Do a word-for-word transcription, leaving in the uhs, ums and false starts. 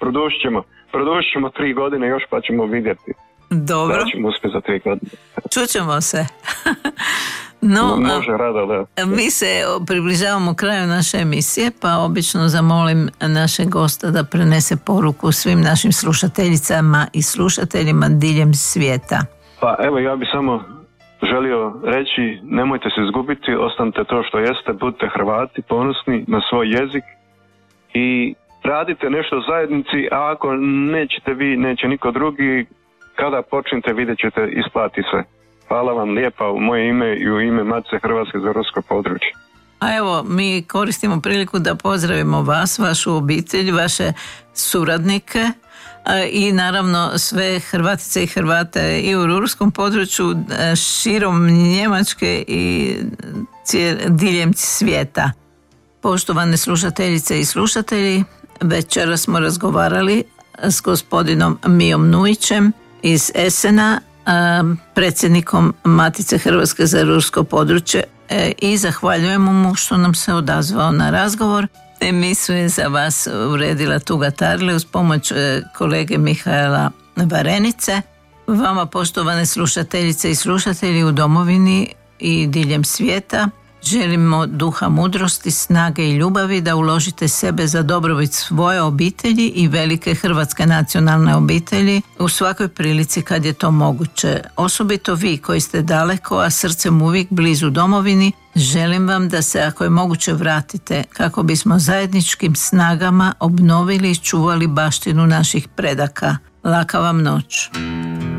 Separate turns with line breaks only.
produžit ćemo, produžit ćemo tri godine još pa ćemo vidjeti.
Dobro.
Da ćemo uspjeti za tri godine.
Čućemo se. No,
može rado, da.
Mi se približavamo kraju naše emisije, pa obično zamolim našeg gosta da prenese poruku svim našim slušateljicama i slušateljima diljem svijeta.
Pa evo, ja bi samo želio reći, nemojte se izgubiti, ostanite to što jeste, budite Hrvati, ponosni na svoj jezik i radite nešto u zajednici, a ako nećete vi, neće niko drugi, kada počnete vidjet ćete, isplati se. Hvala vam lijepa u moje ime i u ime Matice Hrvatske za rusko područje.
A evo, mi koristimo priliku da pozdravimo vas, vašu obitelj, vaše suradnike i naravno sve Hrvatice i Hrvate i u ruskom području, širom Njemačke i diljem svijeta. Poštovane slušateljice i slušatelji, večeras smo razgovarali s gospodinom Mijom Nujićem iz Esena, predsjednikom Matice Hrvatske za rusko područje, i zahvaljujemo mu što nam se odazvao na razgovor. Emisiju je za vas uredila Tuga Tarli uz pomoć kolege Mihaela Varenice. Vama, poštovane slušateljice i slušatelji u domovini i diljem svijeta, želimo duha mudrosti, snage i ljubavi da uložite sebe za dobrobit svoje obitelji i velike hrvatske nacionalne obitelji u svakoj prilici kad je to moguće. Osobito vi koji ste daleko, a srcem uvijek blizu domovini, želim vam da se ako je moguće vratite kako bismo zajedničkim snagama obnovili i čuvali baštinu naših predaka. Laka vam noć.